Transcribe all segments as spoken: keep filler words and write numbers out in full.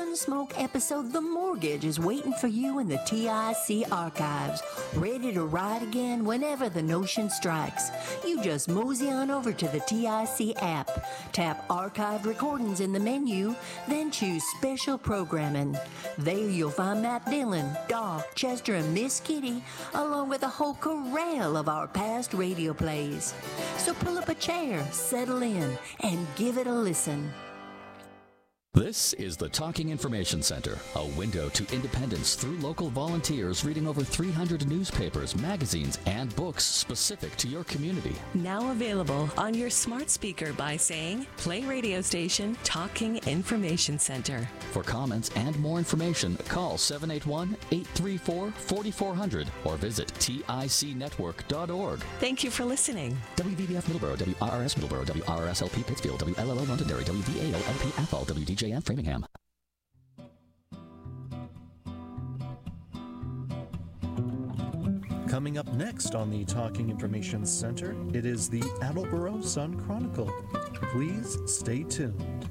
Gunsmoke episode The Mortgage is waiting for you in the T I C archives, ready to ride again whenever the notion strikes. You just mosey on over to the T I C app, tap Archived Recordings in the menu, then choose Special Programming. There you'll find Matt Dillon, Doc, Chester, and Miss Kitty, along with a whole corral of our past radio plays. So pull up a chair, settle in, and give it a listen. This is the Talking Information Center, a window to independence through local volunteers reading over three hundred newspapers, magazines, and books specific to your community. Now available on your smart speaker by saying, play radio station Talking Information Center. For comments and more information, call seven eight one, eight three four, four four zero zero or visit tic network dot org. Thank you for listening. W V B F Middleborough, W R R S Middleborough, W R R S L P Pittsfield, W L L O Londonderry, W V A O L P Athol, W D J M Framingham. Coming up next on the Talking Information Center, it is the Attleboro Sun Chronicle. Please stay tuned.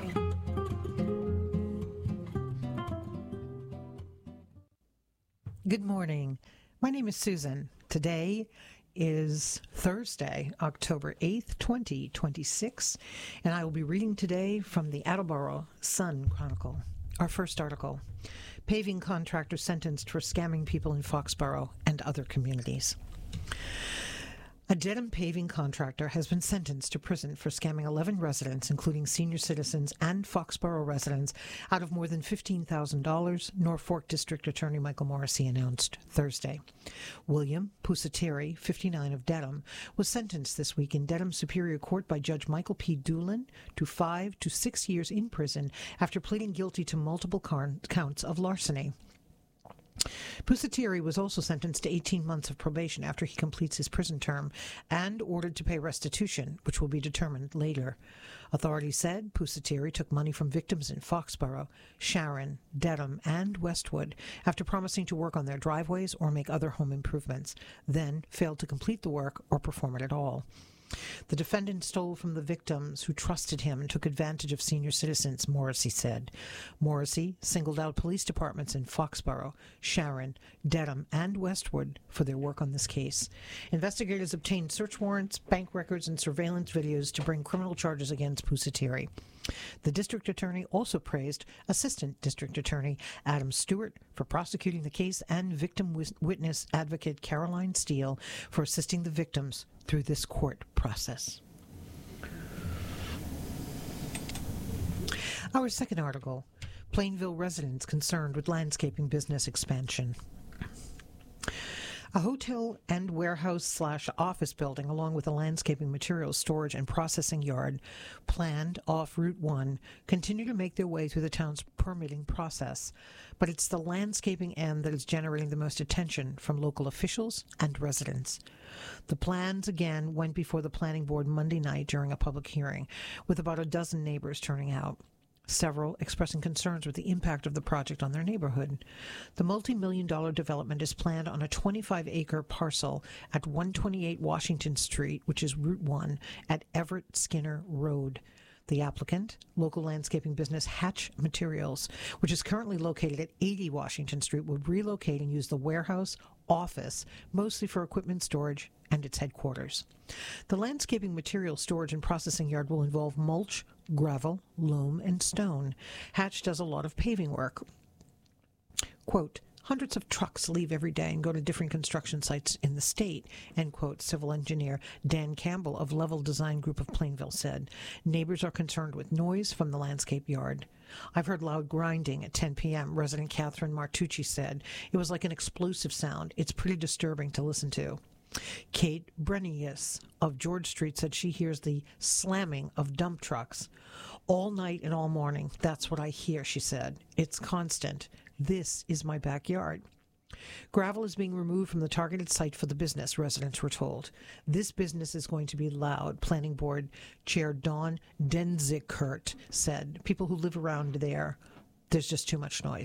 Good morning. My name is Susan. Today is Thursday, October eighth, twenty twenty-six, and I will be reading today from the Attleboro Sun Chronicle. Our first article, Paving Contractor Sentenced for Scamming People in Foxborough and Other Communities. A Dedham paving contractor has been sentenced to prison for scamming eleven residents, including senior citizens and Foxborough residents, out of more than fifteen thousand dollars, Norfolk District Attorney Michael Morrissey announced Thursday. William Pusateri, fifty-nine, of Dedham, was sentenced this week in Dedham Superior Court by Judge Michael P. Doolin to five to six years in prison after pleading guilty to multiple car- counts of larceny. Pusateri was also sentenced to eighteen months of probation after he completes his prison term and ordered to pay restitution, which will be determined later. Authorities said Pusateri took money from victims in Foxborough, Sharon, Dedham, and Westwood after promising to work on their driveways or make other home improvements, then failed to complete the work or perform it at all. The defendant stole from the victims who trusted him and took advantage of senior citizens, Morrissey said. Morrissey singled out police departments in Foxborough, Sharon, Dedham, and Westwood for their work on this case. Investigators obtained search warrants, bank records, and surveillance videos to bring criminal charges against Pusateri. The district attorney also praised Assistant District Attorney Adam Stewart for prosecuting the case and victim witness advocate Caroline Steele for assisting the victims through this court process. Our second article, Plainville residents concerned with landscaping business expansion. A hotel and warehouse slash office building, along with a landscaping materials storage and processing yard planned off Route one, continue to make their way through the town's permitting process. But it's the landscaping end that is generating the most attention from local officials and residents. The plans again went before the planning board Monday night during a public hearing, with about a dozen neighbors turning out, several expressing concerns with the impact of the project on their neighborhood. The multi-million dollar development is planned on a twenty-five acre parcel at one twenty-eight Washington Street, which is Route one, at Everett Skinner Road. The applicant, local landscaping business Hatch Materials, which is currently located at eighty Washington Street, would relocate and use the warehouse, office, mostly for equipment storage, and its headquarters. The landscaping material storage and processing yard will involve mulch, gravel, loam, and stone. Hatch does a lot of paving work. Quote, hundreds of trucks leave every day and go to different construction sites in the state, end quote, civil engineer Dan Campbell of Level Design Group of Plainville said. Neighbors are concerned with noise from the landscape yard. I've heard loud grinding at ten p.m., resident Catherine Martucci said. It was like an explosive sound. It's pretty disturbing to listen to. Kate Brenius of George Street said she hears the slamming of dump trucks all night and all morning. That's what I hear, she said. It's constant. This is my backyard. Gravel is being removed from the targeted site for the business, residents were told. This business is going to be loud, Planning Board Chair Dawn Denzikert said. People who live around there, there's just too much noise.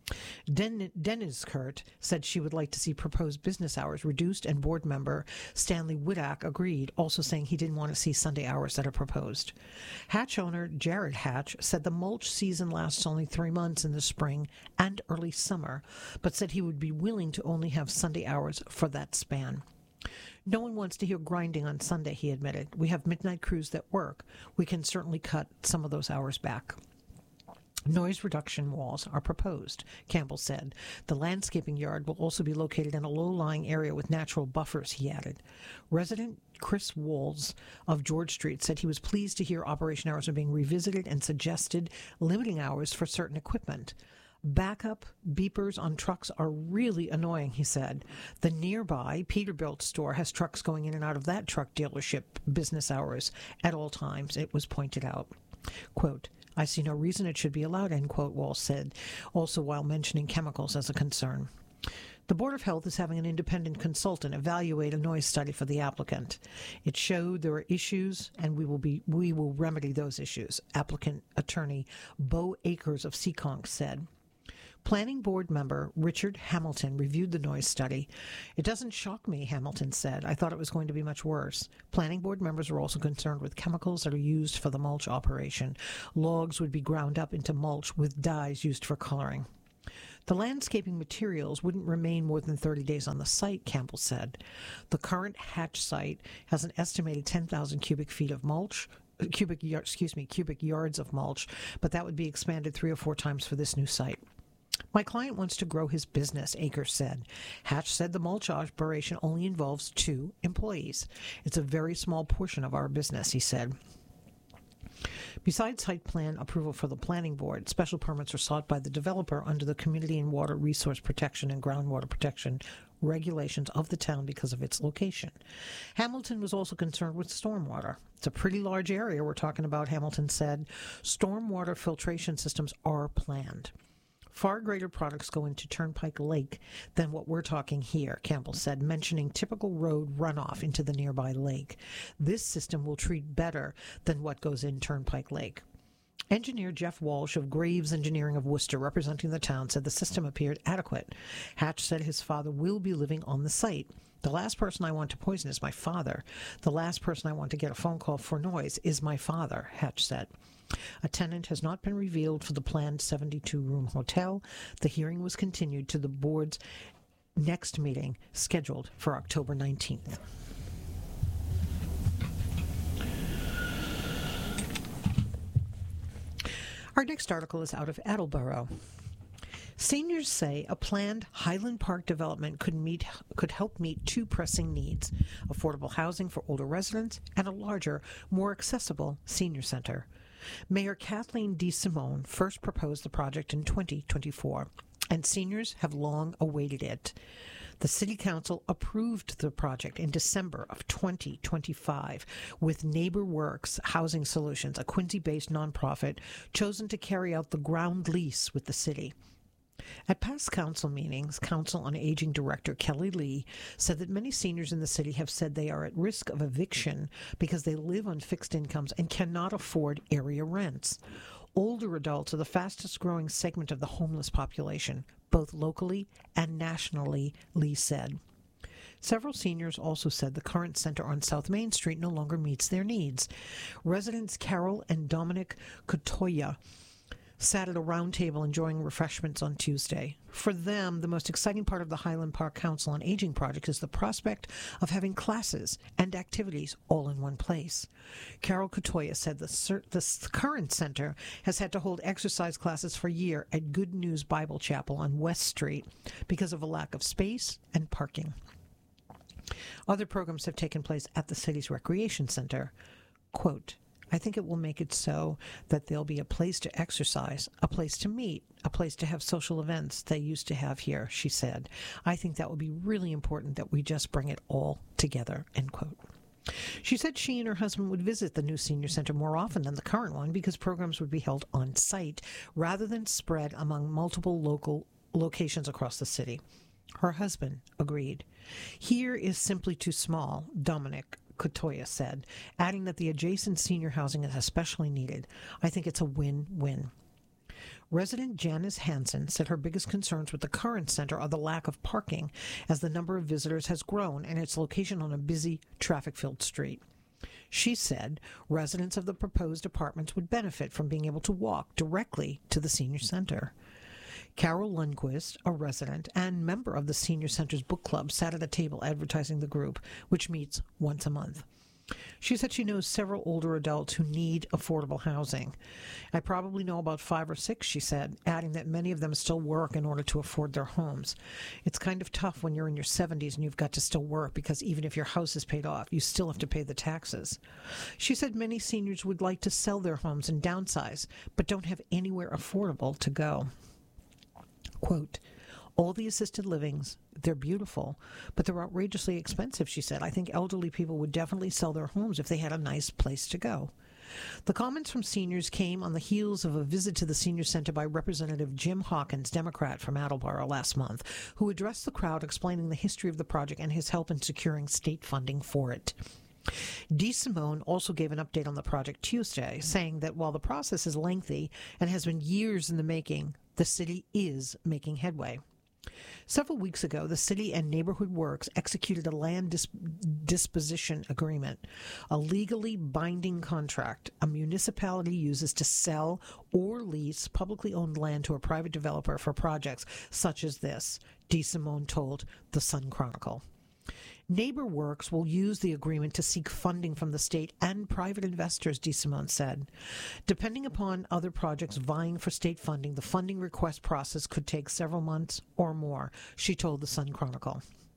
Den- Dennis Kurt said she would like to see proposed business hours reduced, and board member Stanley Widak agreed, also saying he didn't want to see Sunday hours that are proposed. Hatch owner Jared Hatch said the mulch season lasts only three months in the spring and early summer, but said he would be willing to only have Sunday hours for that span. No one wants to hear grinding on Sunday, he admitted. We have midnight crews that work. We can certainly cut some of those hours back. Noise reduction walls are proposed, Campbell said. The landscaping yard will also be located in a low-lying area with natural buffers, he added. Resident Chris Walls of George Street said he was pleased to hear operation hours are being revisited and suggested limiting hours for certain equipment. Backup beepers on trucks are really annoying, he said. The nearby Peterbilt store has trucks going in and out of that truck dealership business hours at all times, it was pointed out. Quote, I see no reason it should be allowed, end quote, Walls said, also while mentioning chemicals as a concern. The Board of Health is having an independent consultant evaluate a noise study for the applicant. It showed there are issues, and we will be we will remedy those issues, applicant attorney Bo Akers of Seekonk said. Planning Board member Richard Hamilton reviewed the noise study. It doesn't shock me, Hamilton said. I thought it was going to be much worse. Planning Board members are also concerned with chemicals that are used for the mulch operation. Logs would be ground up into mulch with dyes used for coloring. The landscaping materials wouldn't remain more than thirty days on the site, Campbell said. The current Hatch site has an estimated ten thousand cubic feet of mulch, cubic, excuse me, cubic yards of mulch, but that would be expanded three or four times for this new site. My client wants to grow his business, Akers said. Hatch said the mulch operation only involves two employees. It's a very small portion of our business, he said. Besides site plan approval for the planning board, special permits are sought by the developer under the Community and Water Resource Protection and Groundwater Protection regulations of the town because of its location. Hamilton was also concerned with stormwater. It's a pretty large area we're talking about, Hamilton said. Stormwater filtration systems are planned. Far greater products go into Turnpike Lake than what we're talking here, Campbell said, mentioning typical road runoff into the nearby lake. This system will treat better than what goes in Turnpike Lake. Engineer Jeff Walsh of Graves Engineering of Worcester, representing the town, said the system appeared adequate. Hatch said his father will be living on the site. The last person I want to poison is my father. The last person I want to get a phone call for noise is my father, Hatch said. A tenant has not been revealed for the planned seventy-two room hotel. The hearing was continued to the board's next meeting, scheduled for October nineteenth. Our next article is out of Attleboro. Seniors say a planned Highland Park development could meet could help meet two pressing needs: affordable housing for older residents and a larger, more accessible senior center. Mayor Kathleen DeSimone first proposed the project in twenty twenty-four, and seniors have long awaited it. The City Council approved the project in December of twenty twenty-five, with NeighborWorks Housing Solutions, a Quincy-based nonprofit, chosen to carry out the ground lease with the city. At past council meetings, Council on Aging Director Kelly Lee said that many seniors in the city have said they are at risk of eviction because they live on fixed incomes and cannot afford area rents. Older adults are the fastest growing segment of the homeless population, both locally and nationally, Lee said. Several seniors also said the current center on South Main Street no longer meets their needs. Residents Carol and Dominic Kotoya sat at a round table enjoying refreshments on Tuesday. For them, the most exciting part of the Highland Park Council on Aging project is the prospect of having classes and activities all in one place. Carol Kotoya said the, cer- the current center has had to hold exercise classes for a year at Good News Bible Chapel on West Street because of a lack of space and parking. Other programs have taken place at the city's recreation center. Quote, I think it will make it so that there'll be a place to exercise, a place to meet, a place to have social events they used to have here, she said. I think that would be really important that we just bring it all together, end quote. She said she and her husband would visit the new senior center more often than the current one because programs would be held on site rather than spread among multiple local locations across the city. Her husband agreed. Here is simply too small, Dominic Kotoya said, adding that the adjacent senior housing is especially needed. I think it's a win-win. Resident Janice Hansen said her biggest concerns with the current center are the lack of parking, as the number of visitors has grown and its location on a busy, traffic-filled street. She said residents of the proposed apartments would benefit from being able to walk directly to the senior center. Carol Lundquist, a resident and member of the Senior Center's book club, sat at a table advertising the group, which meets once a month. She said she knows several older adults who need affordable housing. I probably know about five or six, she said, adding that many of them still work in order to afford their homes. It's kind of tough when you're in your seventies and you've got to still work, because even if your house is paid off, you still have to pay the taxes. She said many seniors would like to sell their homes and downsize, but don't have anywhere affordable to go. Quote, all the assisted livings, they're beautiful, but they're outrageously expensive, she said. I think elderly people would definitely sell their homes if they had a nice place to go. The comments from seniors came on the heels of a visit to the senior center by Representative Jim Hawkins, Democrat from Attleboro, last month, who addressed the crowd explaining the history of the project and his help in securing state funding for it. DeSimone also gave an update on the project Tuesday, saying that while the process is lengthy and has been years in the making, the city is making headway. Several weeks ago, the City and Neighborhood Works executed a land dis- disposition agreement, a legally binding contract a municipality uses to sell or lease publicly owned land to a private developer for projects such as this, DeSimone told the Sun Chronicle. NeighborWorks will use the agreement to seek funding from the state and private investors, DeSimone said. Depending upon other projects vying for state funding, the funding request process could take several months or more, she told the Sun Chronicle.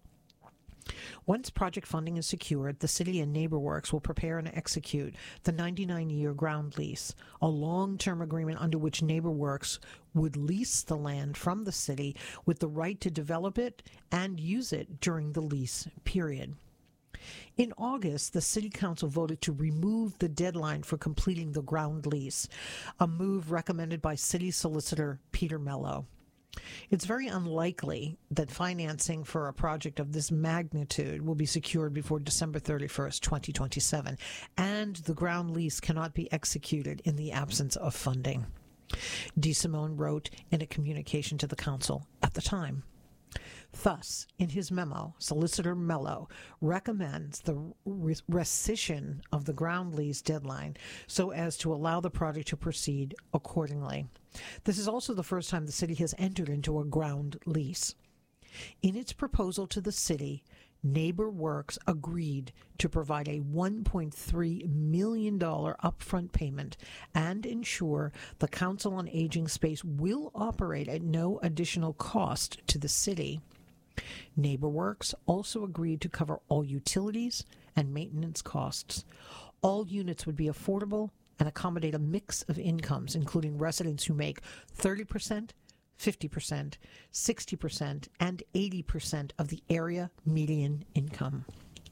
Once project funding is secured, the City and NeighborWorks will prepare and execute the ninety-nine year ground lease, a long-term agreement under which NeighborWorks would lease the land from the city with the right to develop it and use it during the lease period. In August, the City Council voted to remove the deadline for completing the ground lease, a move recommended by City Solicitor Peter Mello. It's very unlikely that financing for a project of this magnitude will be secured before December thirty-first, twenty twenty-seven, and the ground lease cannot be executed in the absence of funding, DeSimone wrote in a communication to the council at the time. Thus, in his memo, Solicitor Mello recommends the re- rescission of the ground lease deadline so as to allow the project to proceed accordingly. This is also the first time the city has entered into a ground lease. In its proposal to the city, NeighborWorks agreed to provide a one point three million dollars upfront payment and ensure the Council on Aging space will operate at no additional cost to the city. NeighborWorks also agreed to cover all utilities and maintenance costs. All units would be affordable and accommodate a mix of incomes, including residents who make thirty percent, fifty percent, sixty percent, and eighty percent of the area median income.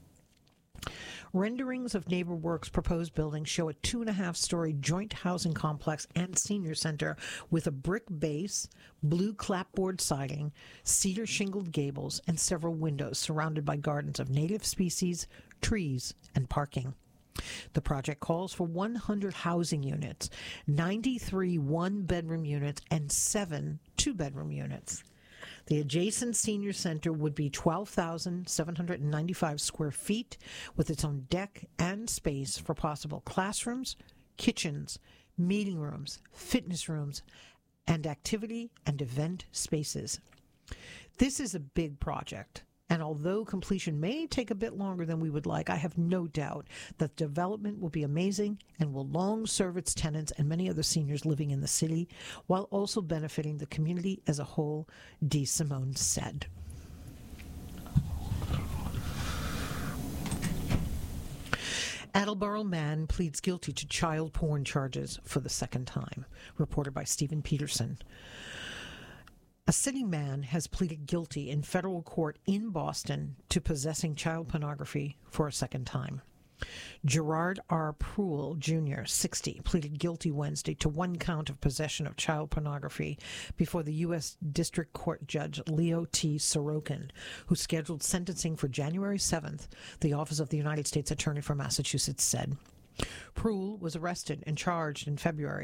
Renderings of NeighborWorks' proposed building show a two-and-a-half-story joint housing complex and senior center with a brick base, blue clapboard siding, cedar shingled gables, and several windows surrounded by gardens of native species, trees, and parking. The project calls for one hundred housing units, ninety-three one-bedroom units, and seven two-bedroom units. The adjacent senior center would be twelve thousand seven hundred ninety-five square feet with its own deck and space for possible classrooms, kitchens, meeting rooms, fitness rooms, and activity and event spaces. This is a big project, and although completion may take a bit longer than we would like, I have no doubt that development will be amazing and will long serve its tenants and many other seniors living in the city, while also benefiting the community as a whole, DeSimone said. Attleboro man pleads guilty to child porn charges for the second time, reported by Stephen Peterson. A city man has pleaded guilty in federal court in Boston to possessing child pornography for a second time. Gerard R. Pruill, Junior, sixty, pleaded guilty Wednesday to one count of possession of child pornography before the U S District Court Judge Leo T. Sorokin, who scheduled sentencing for January seventh, the Office of the United States Attorney for Massachusetts said. Pruill was arrested and charged in February.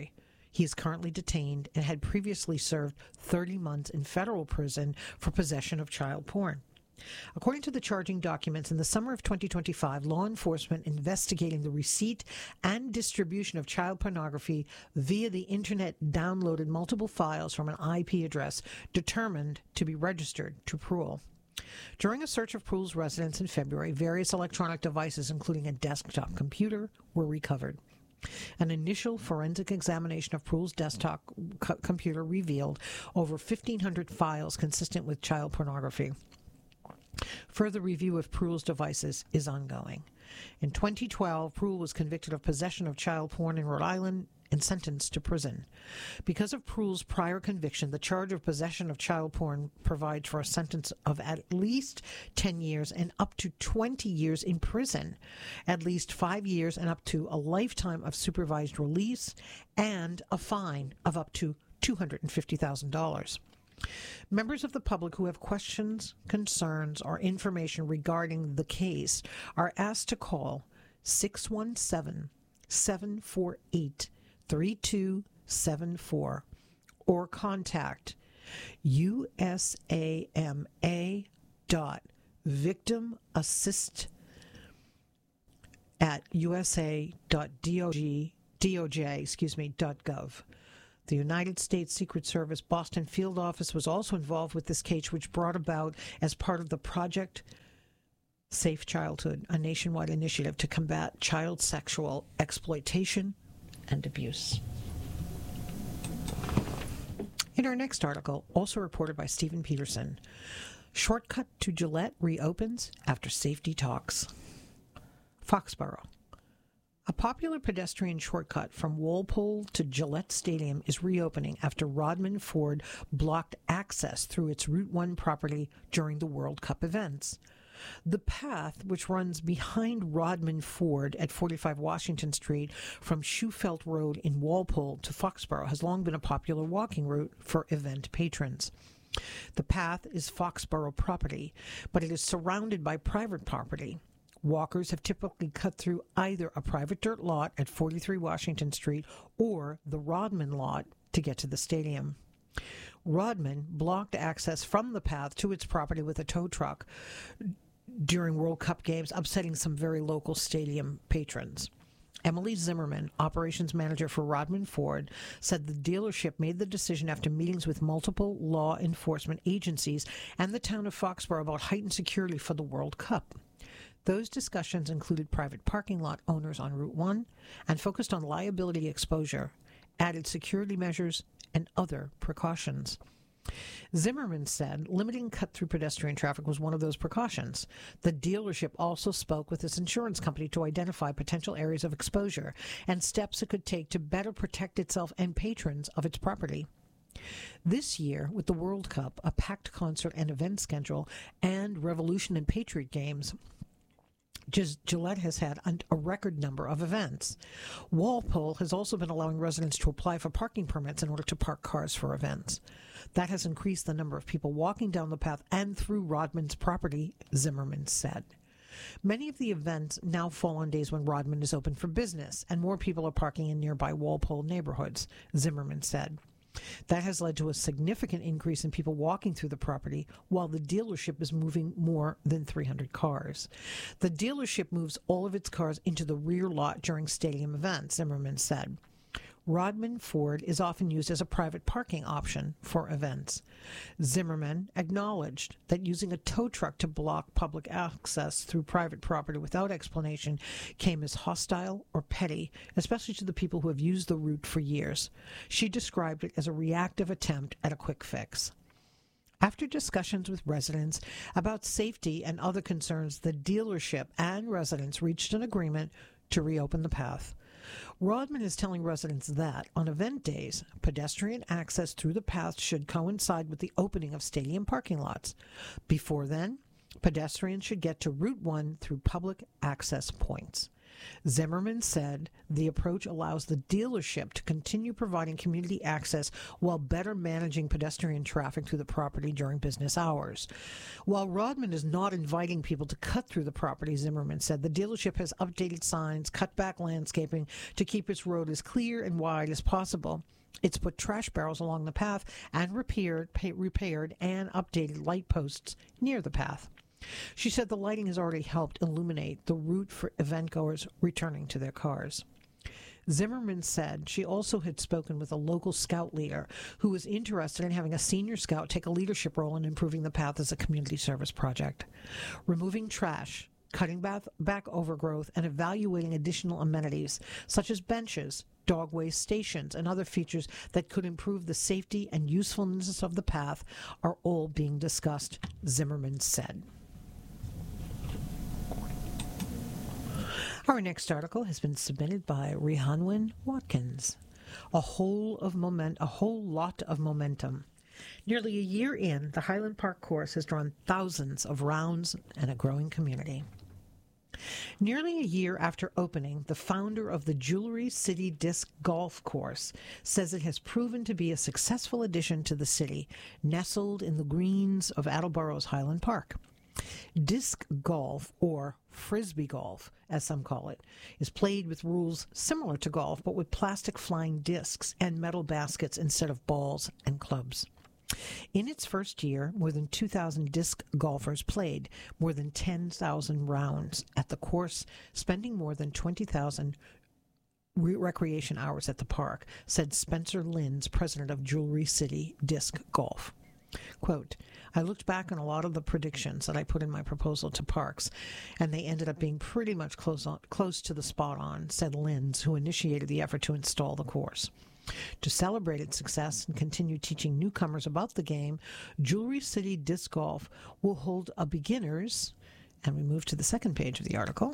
He is currently detained and had previously served thirty months in federal prison for possession of child porn. According to the charging documents, in the summer of twenty twenty-five, law enforcement investigating the receipt and distribution of child pornography via the internet downloaded multiple files from an I P address determined to be registered to Pruill. During a search of Pruill's residence in February, various electronic devices, including a desktop computer, were recovered. An initial forensic examination of Pruill's desktop co- computer revealed over fifteen hundred files consistent with child pornography. Further review of Pruill's devices is ongoing. In twenty twelve, Pruill was convicted of possession of child porn in Rhode Island and sentenced to prison. Because of Pruill's prior conviction, the charge of possession of child porn provides for a sentence of at least ten years and up to twenty years in prison, at least five years and up to a lifetime of supervised release, and a fine of up to two hundred fifty thousand dollars. Members of the public who have questions, concerns, or information regarding the case are asked to call six one seven, seven four eight, three two seven four or contact U S A M A dot victim assist at U S A dot D O J, excuse me, dot gov. The United States Secret Service Boston Field Office was also involved with this case, which brought about as part of the Project Safe Childhood, a nationwide initiative to combat child sexual exploitation and abuse. In our next article, also reported by Stephen Peterson, shortcut to Gillette reopens after safety talks. Foxborough. A popular pedestrian shortcut from Walpole to Gillette Stadium is reopening after Rodman Ford blocked access through its Route one property during the World Cup events. The path, which runs behind Rodman Ford at forty-five Washington Street from Shufelt Road in Walpole to Foxborough, has long been a popular walking route for event patrons. The path is Foxborough property, but it is surrounded by private property. Walkers have typically cut through either a private dirt lot at forty-three Washington Street or the Rodman lot to get to the stadium. Rodman blocked access from the path to its property with a tow truck during World Cup games, upsetting some very local stadium patrons. Emily Zimmerman, operations manager for Rodman Ford, said the dealership made the decision after meetings with multiple law enforcement agencies and the town of Foxborough about heightened security for the World Cup. Those discussions included private parking lot owners on Route one and focused on liability exposure, added security measures, and other precautions. Zimmerman said limiting cut-through pedestrian traffic was one of those precautions. The dealership also spoke with its insurance company to identify potential areas of exposure and steps it could take to better protect itself and patrons of its property. This year, with the World Cup, a packed concert and event schedule, and Revolution and Patriot games, Gillette has had a record number of events. Walpole has also been allowing residents to apply for parking permits in order to park cars for events. That has increased the number of people walking down the path and through Rodman's property, Zimmerman said. Many of the events now fall on days when Rodman is open for business, and more people are parking in nearby Walpole neighborhoods, Zimmerman said. That has led to a significant increase in people walking through the property, while the dealership is moving more than three hundred cars. The dealership moves all of its cars into the rear lot during stadium events, Zimmerman said. Rodman Ford is often used as a private parking option for events. Zimmerman acknowledged that using a tow truck to block public access through private property without explanation came as hostile or petty, especially to the people who have used the route for years. She described it as a reactive attempt at a quick fix. After discussions with residents about safety and other concerns, the dealership and residents reached an agreement to reopen the path. Rodman is telling residents that, on event days, pedestrian access through the path should coincide with the opening of stadium parking lots. Before then, pedestrians should get to Route one through public access points. Zimmerman said the approach allows the dealership to continue providing community access while better managing pedestrian traffic through the property during business hours. While Rodman is not inviting people to cut through the property, Zimmerman said the dealership has updated signs, cut back landscaping to keep its road as clear and wide as possible, It's put trash barrels along the path and repaired, pay, repaired and updated light posts near the path. She said the lighting has already helped illuminate the route for event-goers returning to their cars. Zimmerman said she also had spoken with a local scout leader who was interested in having a senior scout take a leadership role in improving the path as a community service project. Removing trash, cutting back, back overgrowth, and evaluating additional amenities such as benches, dog waste stations, and other features that could improve the safety and usefulness of the path are all being discussed, Zimmerman said. Our next article has been submitted by Rhiannon Watkins. A whole of moment, a whole lot of momentum. Nearly a year in, the Highland Park course has drawn thousands of rounds and a growing community. Nearly a year after opening, the founder of the Jewelry City Disc Golf Course says it has proven to be a successful addition to the city, nestled in the greens of Attleborough's Highland Park. Disc golf, or frisbee golf, as some call it, is played with rules similar to golf, but with plastic flying discs and metal baskets instead of balls and clubs. In its first year, more than two thousand disc golfers played more than ten thousand rounds at the course, spending more than twenty thousand re- recreation hours at the park, said Spencer Linds, president of Jewelry City Disc Golf. Quote, I looked back on a lot of the predictions that I put in my proposal to parks, and they ended up being pretty much close on, close to the spot on, said Linds, who initiated the effort to install the course. To celebrate its success and continue teaching newcomers about the game, Jewelry City Disc Golf will hold a beginners, and we move to the second page of the article.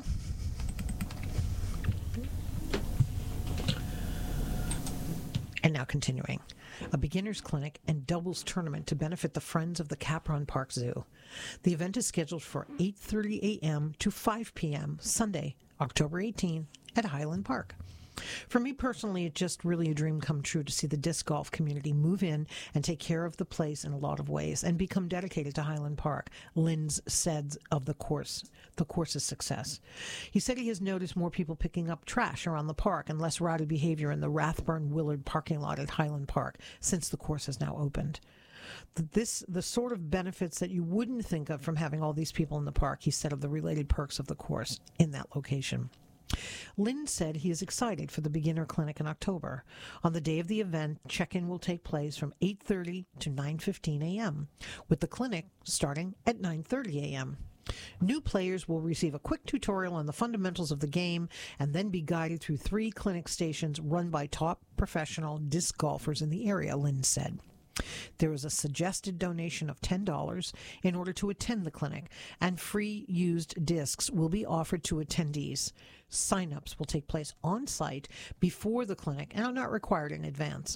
And now continuing. A beginner's clinic and doubles tournament to benefit the Friends of the Capron Park Zoo. The event is scheduled for eight thirty a.m. to five p.m. Sunday, October eighteenth at Highland Park. For me personally, it's just really a dream come true to see the disc golf community move in and take care of the place in a lot of ways and become dedicated to Highland Park, Linds said of the course, the course's success. He said he has noticed more people picking up trash around the park and less rowdy behavior in the Rathburn-Willard parking lot at Highland Park since the course has now opened. This, the sort of benefits that you wouldn't think of from having all these people in the park, he said of the related perks of the course in that location. Lynn said he is excited for the beginner clinic in October. On the day of the event, check-in will take place from eight thirty to nine fifteen a.m., with the clinic starting at nine thirty a.m. New players will receive a quick tutorial on the fundamentals of the game and then be guided through three clinic stations run by top professional disc golfers in the area, Lynn said. There is a suggested donation of ten dollars in order to attend the clinic, and free used discs will be offered to attendees. Sign-ups will take place on-site before the clinic and are not required in advance.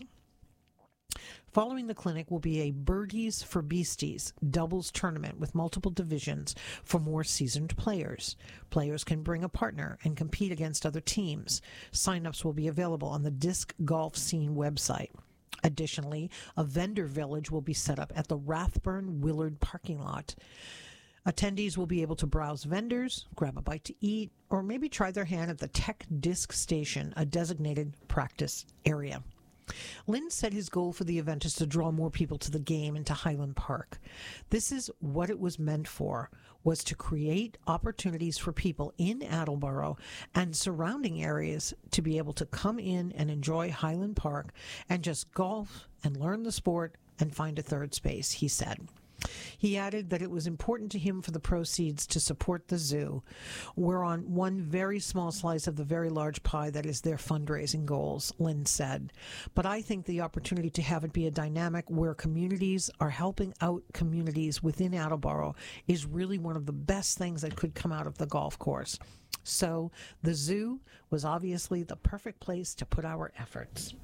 Following the clinic will be a Birdies for Beasties doubles tournament with multiple divisions for more seasoned players. Players can bring a partner and compete against other teams. Sign-ups will be available on the Disc Golf Scene website. Additionally, a vendor village will be set up at the Rathburn-Willard parking lot. Attendees will be able to browse vendors, grab a bite to eat, or maybe try their hand at the Tech Disc Station, a designated practice area. Lynn said his goal for the event is to draw more people to the game and to Highland Park. This is what it was meant for, was to create opportunities for people in Attleboro and surrounding areas to be able to come in and enjoy Highland Park and just golf and learn the sport and find a third space, he said. He added that it was important to him for the proceeds to support the zoo. We're on one very small slice of the very large pie that is their fundraising goals, Lynn said. But I think the opportunity to have it be a dynamic where communities are helping out communities within Attleboro is really one of the best things that could come out of the golf course. So the zoo was obviously the perfect place to put our efforts.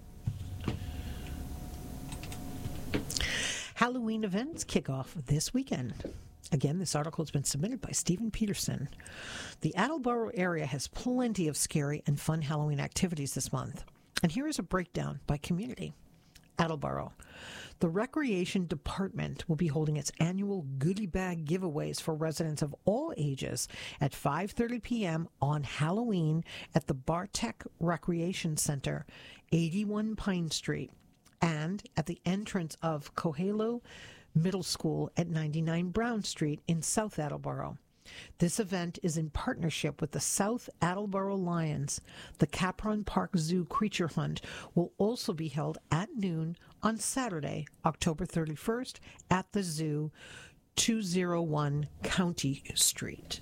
Halloween events kick off this weekend. Again, this article has been submitted by Stephen Peterson. The Attleboro area has plenty of scary and fun Halloween activities this month. And here is a breakdown by community. Attleboro. The Recreation Department will be holding its annual goodie bag giveaways for residents of all ages at five thirty p.m. on Halloween at the Bartek Recreation Center, eighty-one Pine Street. and at the entrance of Coelho Middle School at ninety-nine Brown Street in South Attleboro. This event is in partnership with the South Attleboro Lions. The Capron Park Zoo Creature Hunt will also be held at noon on Saturday, October thirty-first, at the zoo, two oh one County Street.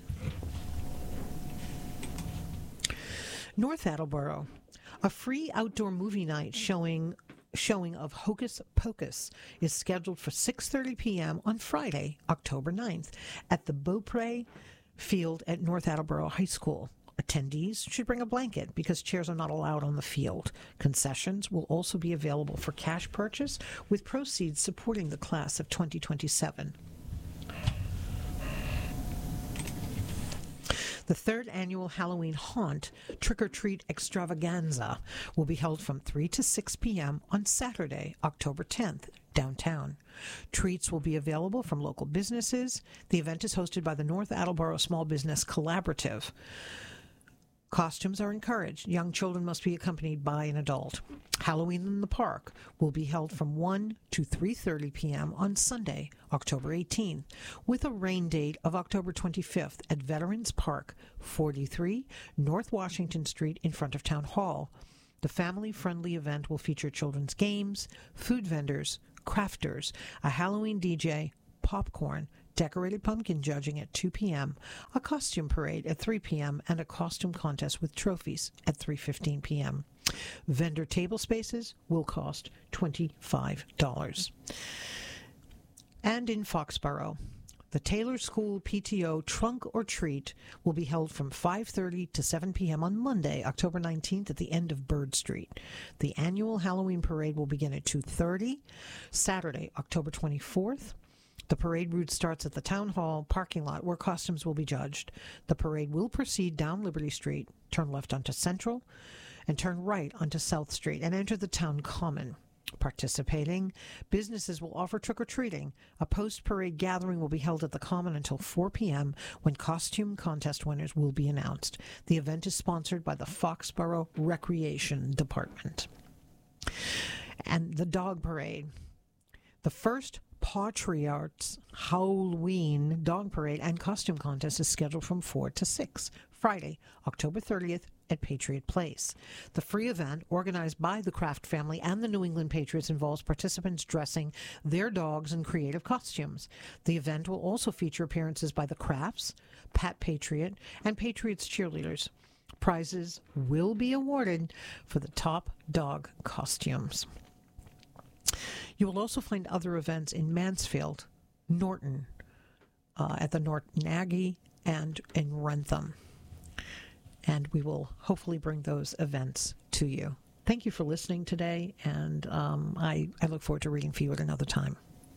North Attleboro, a free outdoor movie night showing showing of Hocus Pocus is scheduled for six thirty p.m. on Friday, October ninth, at the Beaupre Field at North Attleboro High School. Attendees should bring a blanket because chairs are not allowed on the field. Concessions will also be available for cash purchase, with proceeds supporting the class of twenty twenty-seven. The third annual Halloween Haunt Trick-or-Treat Extravaganza will be held from three to six p.m. on Saturday, October tenth, downtown. Treats will be available from local businesses. The event is hosted by the North Attleboro Small Business Collaborative. Costumes are encouraged. Young children must be accompanied by an adult. Halloween in the Park will be held from one to three thirty p.m. on Sunday, October eighteenth, with a rain date of October twenty-fifth at Veterans Park, forty-three North Washington Street in front of Town Hall. The family-friendly event will feature children's games, food vendors, crafters, a Halloween D J, popcorn, decorated pumpkin judging at two p.m., a costume parade at three p.m., and a costume contest with trophies at three fifteen p.m. Vendor table spaces will cost twenty-five dollars. And in Foxborough, the Taylor School P T O Trunk or Treat will be held from five thirty to seven p.m. on Monday, October nineteenth, at the end of Bird Street. The annual Halloween parade will begin at two thirty. Saturday, October twenty-fourth, the parade route starts at the Town Hall parking lot where costumes will be judged. The parade will proceed down Liberty Street, turn left onto Central, and turn right onto South Street and enter the Town Common. Participating businesses will offer trick-or-treating. A post-parade gathering will be held at the Common until four p.m. when costume contest winners will be announced. The event is sponsored by the Foxborough Recreation Department. And the Dog Parade. The first Patriarchs Halloween Dog Parade and Costume Contest is scheduled from four to six, Friday, October thirtieth, at Patriot Place. The free event, organized by the Kraft family and the New England Patriots, involves participants dressing their dogs in creative costumes. The event will also feature appearances by the Krafts, Pat Patriot, and Patriots cheerleaders. Prizes will be awarded for the top dog costumes. You will also find other events in Mansfield, Norton, uh, at the Norton Aggie, and in Wrentham. And we will hopefully bring those events to you. Thank you for listening today, and um, I, I look forward to reading for you at another time.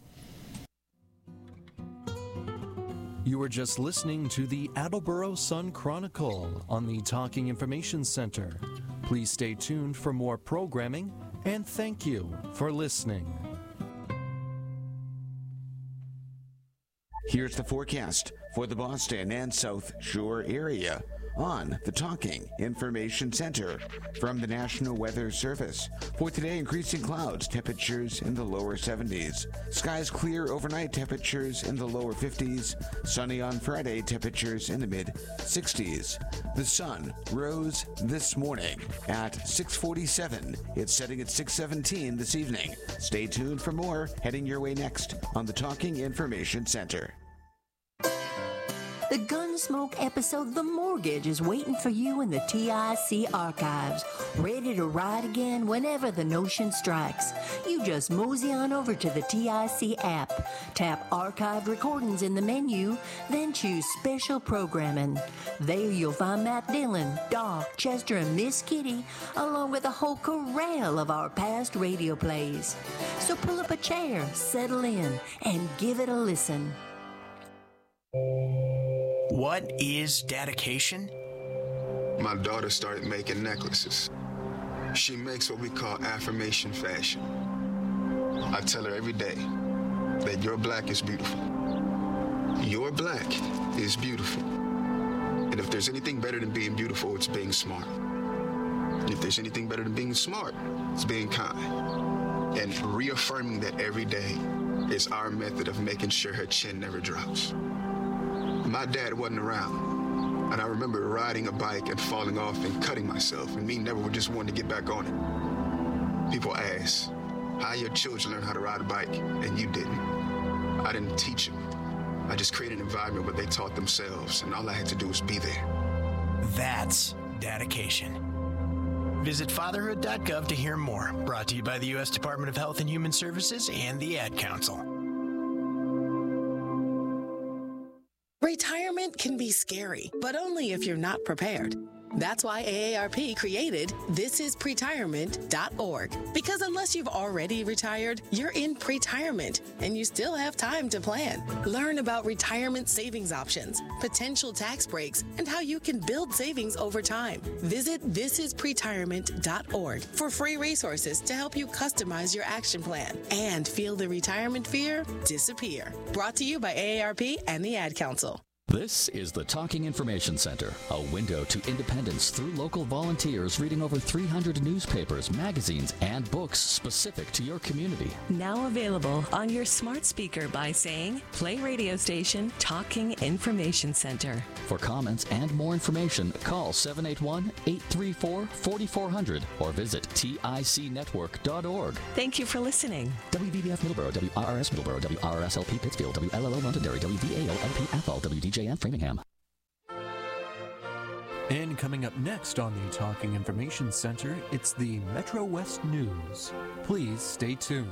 You were just listening to the Attleboro Sun Chronicle on the Talking Information Center. Please stay tuned for more programming, and thank you for listening. Here's the forecast for the Boston and South Shore area on the Talking Information Center from the National Weather Service. For today, increasing clouds, temperatures in the lower seventies. Skies clear overnight, temperatures in the lower fifties. Sunny on Friday, temperatures in the mid sixties. The sun rose this morning at six forty-seven. It's setting at six seventeen this evening. Stay tuned for more heading your way next on the Talking Information Center. The Gunsmoke episode The Mortgage is waiting for you in the T I C archives, ready to ride again whenever the notion strikes. You just mosey on over to the T I C app, tap Archived Recordings in the menu, then choose Special Programming. There you'll find Matt Dillon, Doc, Chester, and Miss Kitty, along with a whole corral of our past radio plays. So pull up a chair, settle in, and give it a listen. What is dedication? My daughter started making necklaces. She makes what we call affirmation fashion. I tell her every day that your black is beautiful. Your black is beautiful. And if there's anything better than being beautiful, it's being smart. And if there's anything better than being smart, it's being kind. And reaffirming that every day is our method of making sure her chin never drops. My dad wasn't around, and I remember riding a bike and falling off and cutting myself, and me never just wanting to get back on it. People ask, how your children learn how to ride a bike, and you didn't. I didn't teach them. I just created an environment where they taught themselves, and all I had to do was be there. That's dedication. Visit fatherhood dot gov to hear more. Brought to you by the U S Department of Health and Human Services and the Ad Council. Retirement can be scary, but only if you're not prepared. That's why A A R P created this is pretirement dot org. Because unless you've already retired, you're in pretirement, and you still have time to plan. Learn about retirement savings options, potential tax breaks, and how you can build savings over time. Visit this is pretirement dot org for free resources to help you customize your action plan and feel the retirement fear disappear. Brought to you by A A R P and the Ad Council. This is the Talking Information Center, a window to independence through local volunteers reading over three hundred newspapers, magazines, and books specific to your community. Now available on your smart speaker by saying, play radio station Talking Information Center. For comments and more information, call seven eight one, eight three four, four four zero zero or visit tic network dot org. Thank you for listening. W V B F Middleborough, W R R S Middleborough, W R R S L P Pittsfield, W L L O Londonderry, W V A O L P Athol, W D J and Framingham. And coming up next on the Talking Information Center, it's the Metro West News. Please stay tuned.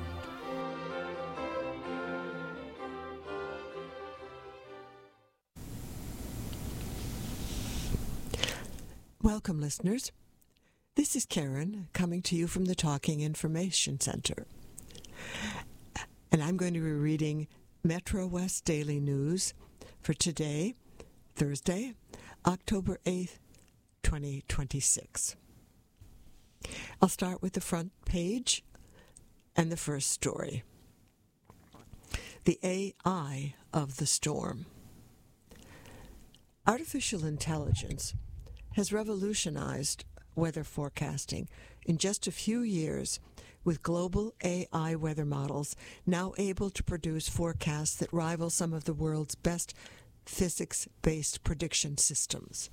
Welcome, listeners. This is Karen coming to you from the Talking Information Center. And I'm going to be reading Metro West Daily News for today, Thursday, October eighth, twenty twenty-six. I'll start with the front page and the first story. The A I of the storm. Artificial intelligence has revolutionized weather forecasting in just a few years, with global A I weather models now able to produce forecasts that rival some of the world's best physics-based prediction systems.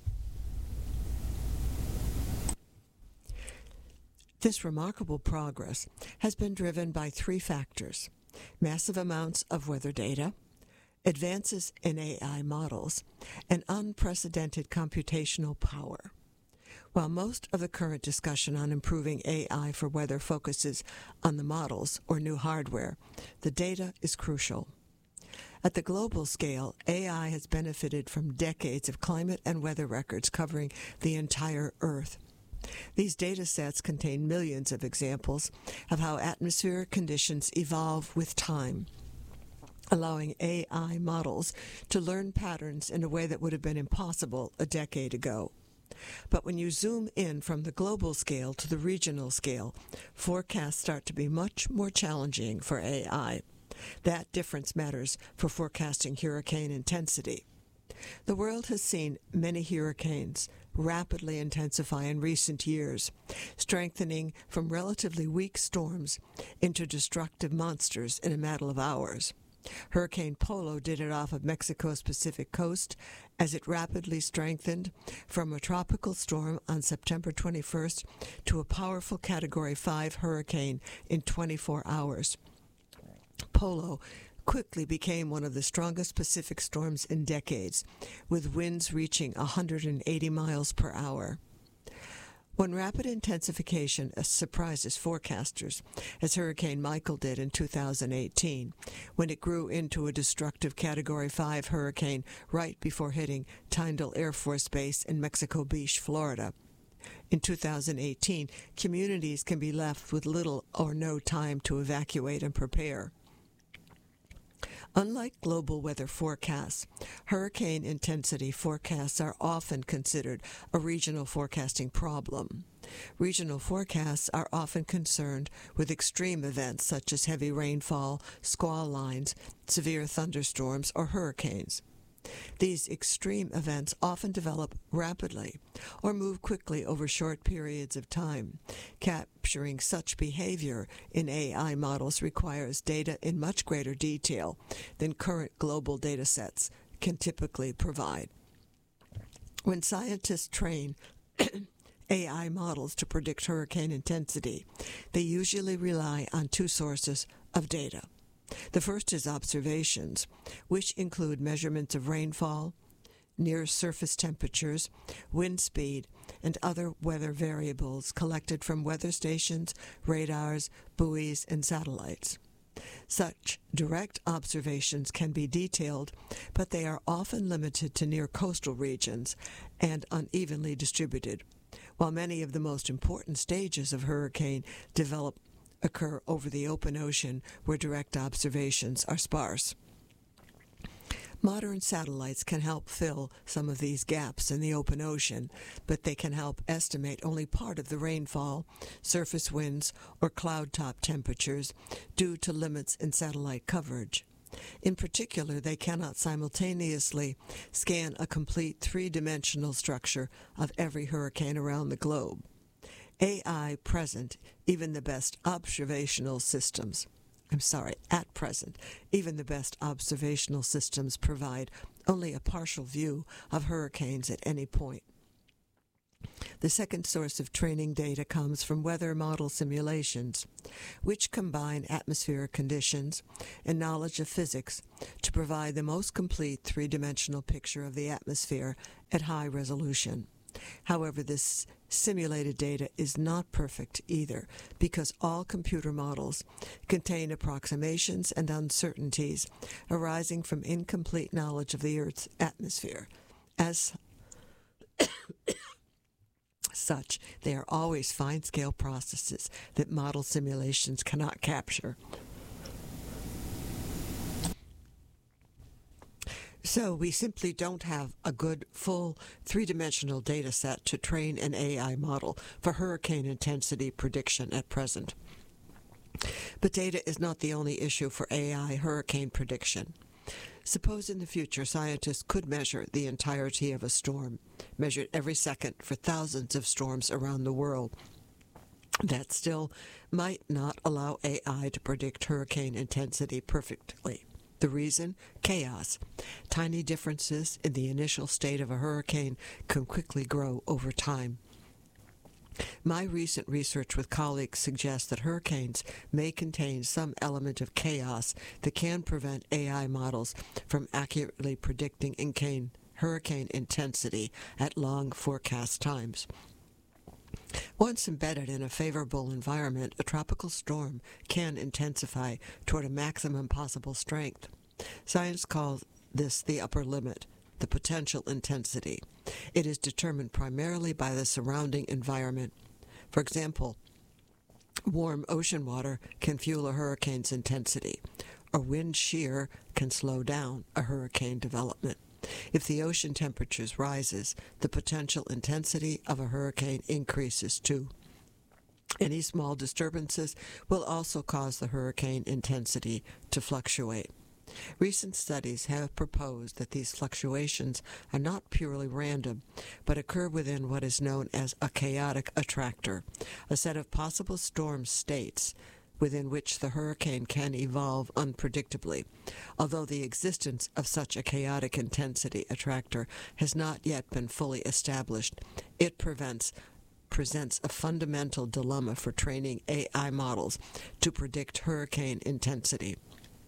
This remarkable progress has been driven by three factors: massive amounts of weather data, advances in A I models, and unprecedented computational power. While most of the current discussion on improving A I for weather focuses on the models or new hardware, the data is crucial. At the global scale, A I has benefited from decades of climate and weather records covering the entire Earth. These data sets contain millions of examples of how atmospheric conditions evolve with time, allowing A I models to learn patterns in a way that would have been impossible a decade ago. But when you zoom in from the global scale to the regional scale, forecasts start to be much more challenging for A I. That difference matters for forecasting hurricane intensity. The world has seen many hurricanes rapidly intensify in recent years, strengthening from relatively weak storms into destructive monsters in a matter of hours. Hurricane Polo did it off of Mexico's Pacific coast as it rapidly strengthened from a tropical storm on September twenty-first to a powerful Category five hurricane in twenty-four hours. Polo quickly became one of the strongest Pacific storms in decades, with winds reaching one hundred eighty miles per hour. When rapid intensification surprises forecasters, as Hurricane Michael did in two thousand eighteen, when it grew into a destructive Category five hurricane right before hitting Tyndall Air Force Base in Mexico Beach, Florida. In two thousand eighteen, communities can be left with little or no time to evacuate and prepare. Unlike global weather forecasts, hurricane intensity forecasts are often considered a regional forecasting problem. Regional forecasts are often concerned with extreme events such as heavy rainfall, squall lines, severe thunderstorms, or hurricanes. These extreme events often develop rapidly or move quickly over short periods of time. Capturing such behavior in A I models requires data in much greater detail than current global data sets can typically provide. When scientists train A I models to predict hurricane intensity, they usually rely on two sources of data. The first is observations, which include measurements of rainfall, near-surface temperatures, wind speed, and other weather variables collected from weather stations, radars, buoys, and satellites. Such direct observations can be detailed, but they are often limited to near coastal regions and unevenly distributed, while many of the most important stages of hurricane develop occur over the open ocean where direct observations are sparse. Modern satellites can help fill some of these gaps in the open ocean, but they can help estimate only part of the rainfall, surface winds, or cloud top temperatures due to limits in satellite coverage. In particular, they cannot simultaneously scan a complete three-dimensional structure of every hurricane around the globe. A I present, even the best observational systems, I'm sorry, at present, even the best observational systems provide only a partial view of hurricanes at any point. The second source of training data comes from weather model simulations, which combine atmospheric conditions and knowledge of physics to provide the most complete three-dimensional picture of the atmosphere at high resolution. However, this simulated data is not perfect either, because all computer models contain approximations and uncertainties arising from incomplete knowledge of the Earth's atmosphere. As such, they are always fine-scale processes that model simulations cannot capture. So we simply don't have a good, full, three-dimensional data set to train an A I model for hurricane intensity prediction at present. But data is not the only issue for A I hurricane prediction. Suppose in the future scientists could measure the entirety of a storm, measured every second for thousands of storms around the world. That still might not allow A I to predict hurricane intensity perfectly. The reason? Chaos. Tiny differences in the initial state of a hurricane can quickly grow over time. My recent research with colleagues suggests that hurricanes may contain some element of chaos that can prevent A I models from accurately predicting hurricane intensity at long forecast times. Once embedded in a favorable environment, a tropical storm can intensify toward a maximum possible strength. Science calls this the upper limit, the potential intensity. It is determined primarily by the surrounding environment. For example, warm ocean water can fuel a hurricane's intensity, or wind shear can slow down a hurricane development. If the ocean temperatures rises, the potential intensity of a hurricane increases too. Any small disturbances will also cause the hurricane intensity to fluctuate. Recent studies have proposed that these fluctuations are not purely random, but occur within what is known as a chaotic attractor, a set of possible storm states within which the hurricane can evolve unpredictably. Although the existence of such a chaotic intensity attractor has not yet been fully established, it prevents, presents a fundamental dilemma for training A I models to predict hurricane intensity.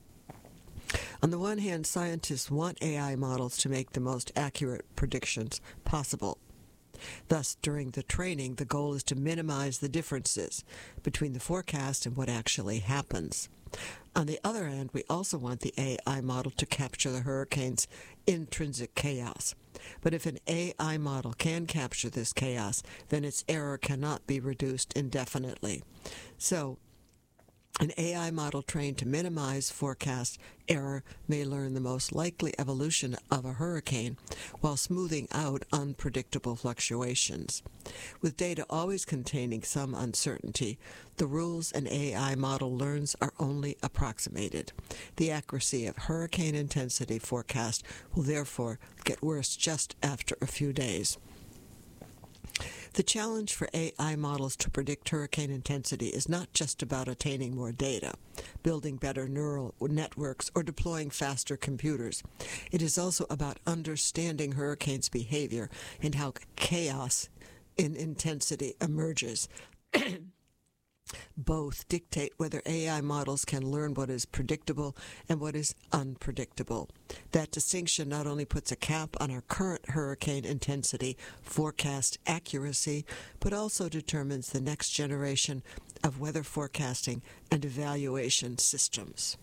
On the one hand, scientists want A I models to make the most accurate predictions possible. Thus, during the training, the goal is to minimize the differences between the forecast and what actually happens. On the other hand, we also want the A I model to capture the hurricane's intrinsic chaos. But if an A I model can capture this chaos, then its error cannot be reduced indefinitely. So, An A I model trained to minimize forecast error may learn the most likely evolution of a hurricane while smoothing out unpredictable fluctuations. With data always containing some uncertainty, the rules an A I model learns are only approximated. The accuracy of hurricane intensity forecast will therefore get worse just after a few days. The challenge for A I models to predict hurricane intensity is not just about attaining more data, building better neural networks, or deploying faster computers. It is also about understanding hurricanes' behavior and how chaos in intensity emerges. Both dictate whether A I models can learn what is predictable and what is unpredictable. That distinction not only puts a cap on our current hurricane intensity forecast accuracy, but also determines the next generation of weather forecasting and evaluation systems.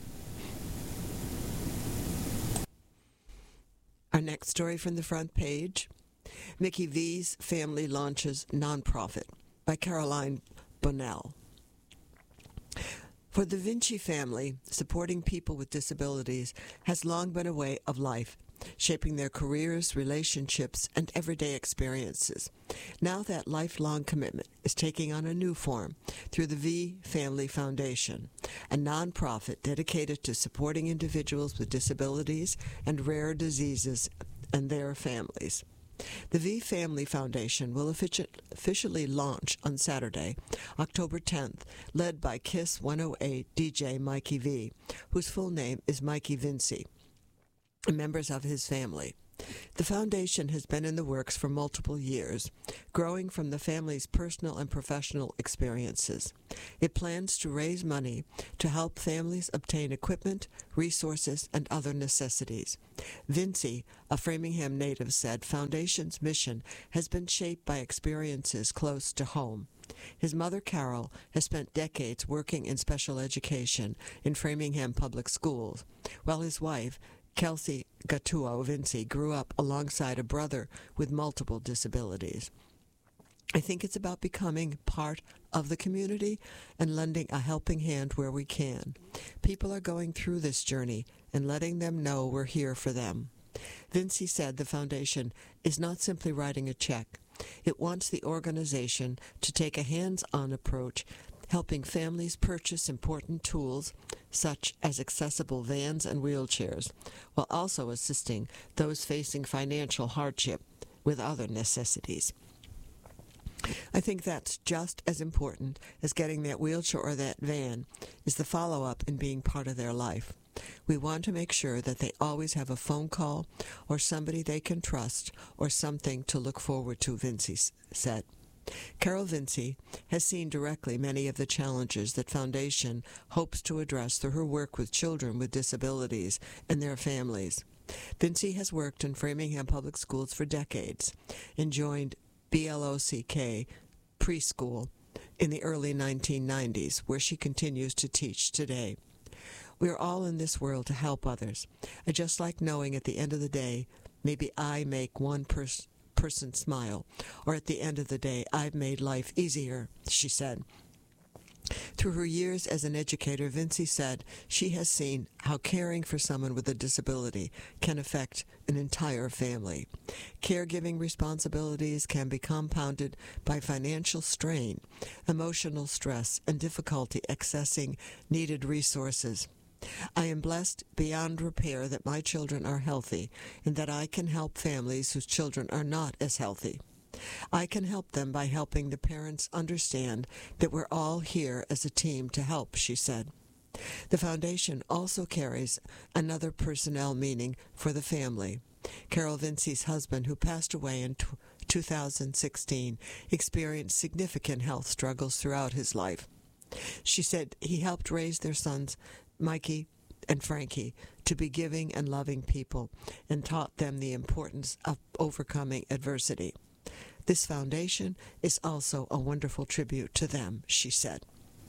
Our next story from the front page, Mickey V's Family Launches Nonprofit by Caroline Bonnell. For the Vinci family, supporting people with disabilities has long been a way of life, shaping their careers, relationships, and everyday experiences. Now that lifelong commitment is taking on a new form through the V Family Foundation, a nonprofit dedicated to supporting individuals with disabilities and rare diseases and their families. The V Family Foundation will officially launch on Saturday, October tenth, led by KISS one oh eight D J Mikey V, whose full name is Mikey Vinci, and members of his family. The foundation has been in the works for multiple years, growing from the family's personal and professional experiences. It plans to raise money to help families obtain equipment, resources, and other necessities. Vinci, a Framingham native, said Foundation's mission has been shaped by experiences close to home. His mother, Carol, has spent decades working in special education in Framingham Public Schools, while his wife, Kelsey Gattuo Vinci, grew up alongside a brother with multiple disabilities. I think it's about becoming part of the community and lending a helping hand where we can. People are going through this journey and letting them know we're here for them. Vinci said the foundation is not simply writing a check. It wants the organization to take a hands-on approach, helping families purchase important tools such as accessible vans and wheelchairs, while also assisting those facing financial hardship with other necessities. I think that's just as important as getting that wheelchair or that van is the follow-up in being part of their life. We want to make sure that they always have a phone call or somebody they can trust or something to look forward to, Vinci said. Carol Vinci has seen directly many of the challenges that Foundation hopes to address through her work with children with disabilities and their families. Vinci has worked in Framingham Public Schools for decades and joined B L O C K preschool in the early nineteen nineties, where she continues to teach today. We are all in this world to help others. I just like knowing at the end of the day, maybe I make one person person smile, or at the end of the day, I've made life easier, she said. Through her years as an educator, Vinci said she has seen how caring for someone with a disability can affect an entire family. Caregiving responsibilities can be compounded by financial strain, emotional stress, and difficulty accessing needed resources. I am blessed beyond repair that my children are healthy and that I can help families whose children are not as healthy. I can help them by helping the parents understand that we're all here as a team to help, she said. The foundation also carries another personnel meaning for the family. Carol Vinci's husband, who passed away in two thousand sixteen, experienced significant health struggles throughout his life. She said he helped raise their sons, Mikey and Frankie, to be giving and loving people and taught them the importance of overcoming adversity. This foundation is also a wonderful tribute to them, she said.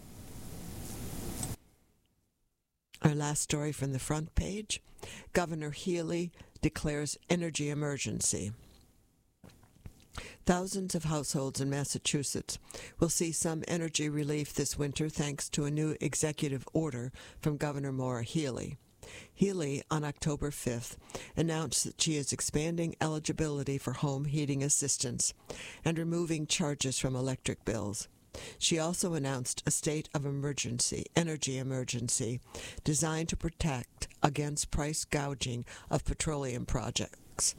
Our last story from the front page, Governor Healy declares energy emergency. Thousands of households in Massachusetts will see some energy relief this winter thanks to a new executive order from Governor Maura Healey. Healey, on October fifth, announced that she is expanding eligibility for home heating assistance and removing charges from electric bills. She also announced a state of emergency, energy emergency, designed to protect against price gouging of petroleum projects.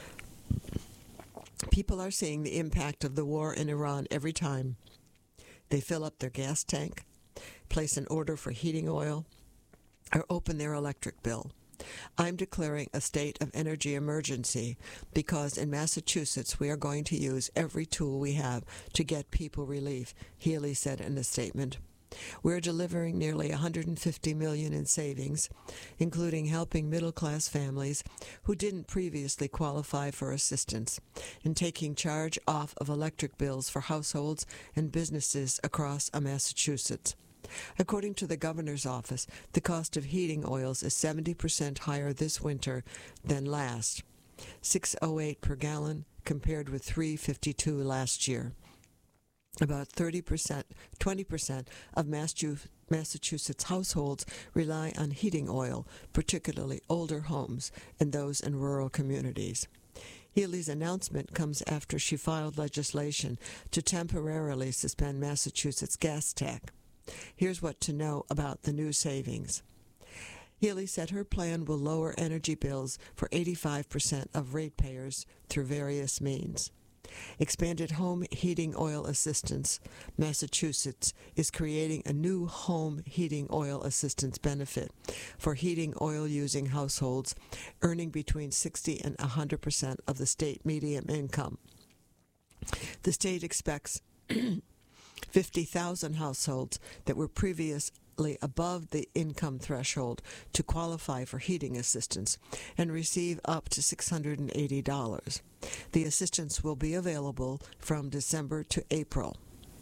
People are seeing the impact of the war in Iran every time they fill up their gas tank, place an order for heating oil, or open their electric bill. I'm declaring a state of energy emergency because in Massachusetts we are going to use every tool we have to get people relief, Healey said in a statement. We're delivering nearly one hundred fifty million dollars in savings, including helping middle-class families who didn't previously qualify for assistance, and taking charge off of electric bills for households and businesses across Massachusetts. According to the governor's office, the cost of heating oils is seventy percent higher this winter than last, six oh eight per gallon compared with three fifty-two last year. About thirty percent, twenty percent of Massachusetts households rely on heating oil, particularly older homes and those in rural communities. Healey's announcement comes after she filed legislation to temporarily suspend Massachusetts gas tax. Here's what to know about the new savings. Healey said her plan will lower energy bills for eighty-five percent of ratepayers through various means. Expanded home heating oil assistance. Massachusetts is creating a new home heating oil assistance benefit for heating oil-using households earning between sixty and one hundred percent of the state median income. The state expects fifty thousand households that were previously above the income threshold to qualify for heating assistance and receive up to six hundred eighty dollars. The assistance will be available from December to April.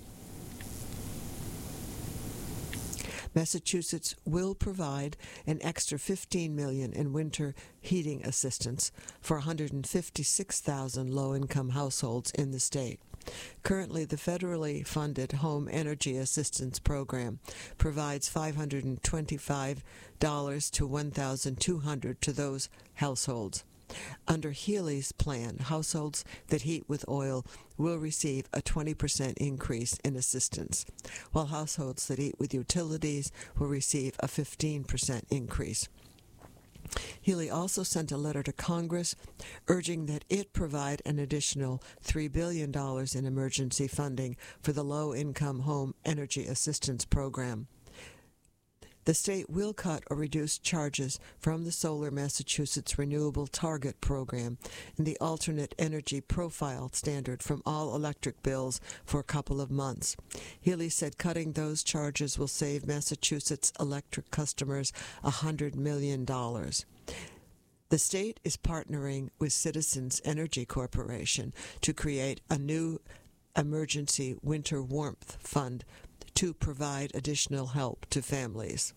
Massachusetts will provide an extra fifteen million dollars in winter heating assistance for one hundred fifty-six thousand low-income households in the state. Currently, the federally funded Home Energy Assistance Program provides five hundred twenty-five dollars to one thousand two hundred dollars to those households. Under Healey's plan, households that heat with oil will receive a twenty percent increase in assistance, while households that heat with utilities will receive a fifteen percent increase. Healey also sent a letter to Congress urging that it provide an additional three billion dollars in emergency funding for the Low-Income Home Energy Assistance Program. The state will cut or reduce charges from the Solar Massachusetts Renewable Target Program and the Alternate Energy Profile Standard from all electric bills for a couple of months. Healey said cutting those charges will save Massachusetts electric customers one hundred million dollars. The state is partnering with Citizens Energy Corporation to create a new emergency winter warmth fund to provide additional help to families.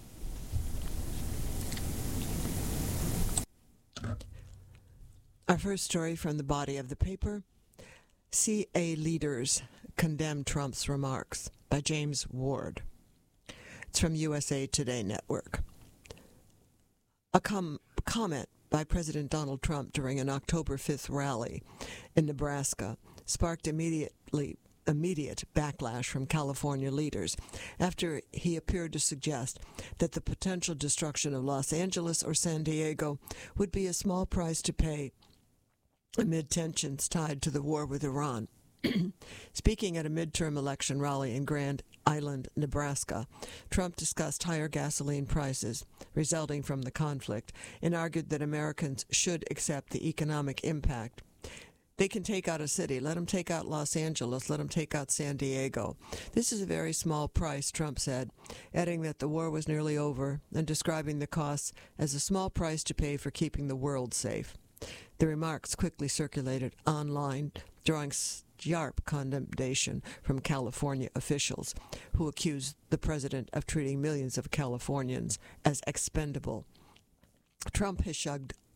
Our first story from the body of the paper, C A leaders condemn Trump's remarks, by James Ward. It's from U S A Today Network. A com- comment by President Donald Trump during an October fifth rally in Nebraska sparked immediately immediate backlash from California leaders after he appeared to suggest that the potential destruction of Los Angeles or San Diego would be a small price to pay amid tensions tied to the war with Iran. Speaking at a midterm election rally in Grand Island, Nebraska, Trump discussed higher gasoline prices resulting from the conflict and argued that Americans should accept the economic impact. They can take out a city. Let them take out Los Angeles. Let them take out San Diego. This is a very small price, Trump said, adding that the war was nearly over and describing the costs as a small price to pay for keeping the world safe. The remarks quickly circulated online, drawing sharp condemnation from California officials who accused the president of treating millions of Californians as expendable. Trump has shrugged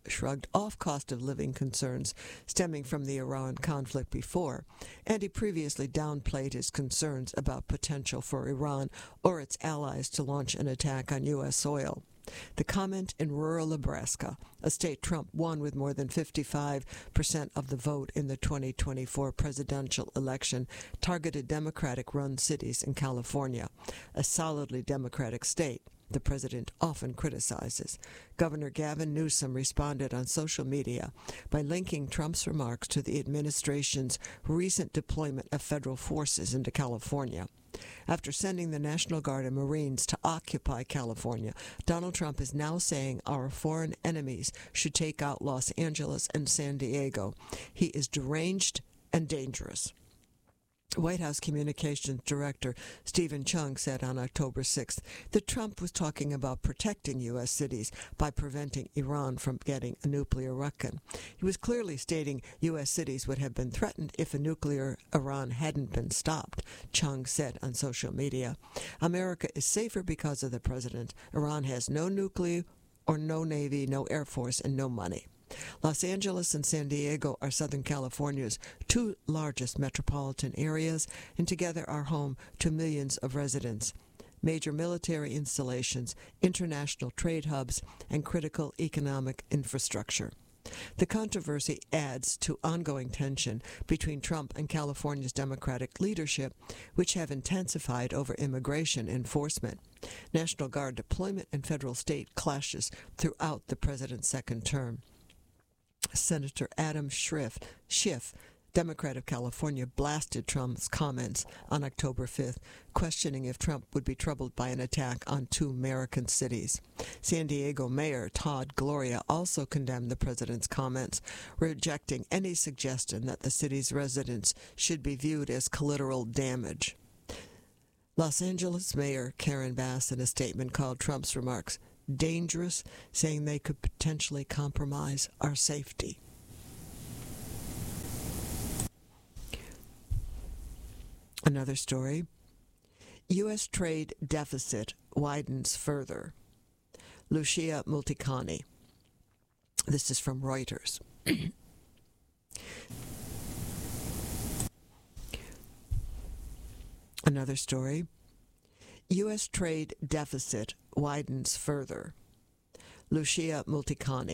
shrugged off cost of living concerns stemming from the Iran conflict before, and he previously downplayed his concerns about potential for Iran or its allies to launch an attack on U S soil. The comment in rural Nebraska, a state Trump won with more than fifty-five percent of the vote in the twenty twenty-four presidential election, targeted Democratic-run cities in California, a solidly Democratic state the president often criticizes. Governor Gavin Newsom responded on social media by linking Trump's remarks to the administration's recent deployment of federal forces into California. After sending the National Guard and Marines to occupy California, Donald Trump is now saying our foreign enemies should take out Los Angeles and San Diego. He is deranged and dangerous. White House Communications Director Stephen Chung said on October sixth that Trump was talking about protecting U S cities by preventing Iran from getting a nuclear weapon. He was clearly stating U S cities would have been threatened if a nuclear Iran hadn't been stopped, Chung said on social media. America is safer because of the president. Iran has no nuclear or no Navy, no Air Force, and no money. Los Angeles and San Diego are Southern California's two largest metropolitan areas and together are home to millions of residents, major military installations, international trade hubs, and critical economic infrastructure. The controversy adds to ongoing tension between Trump and California's Democratic leadership, which have intensified over immigration enforcement, National Guard deployment, and federal-state clashes throughout the president's second term. Senator Adam Schiff, Schiff, Democrat of California, blasted Trump's comments on October fifth, questioning if Trump would be troubled by an attack on two American cities. San Diego Mayor Todd Gloria also condemned the president's comments, rejecting any suggestion that the city's residents should be viewed as collateral damage. Los Angeles Mayor Karen Bass, in a statement, called Trump's remarks dangerous, saying they could potentially compromise our safety. Another story. U S trade deficit widens further. Lucia Multicani. This is from Reuters. Another story. U S trade deficit widens further. Lucia Multicani.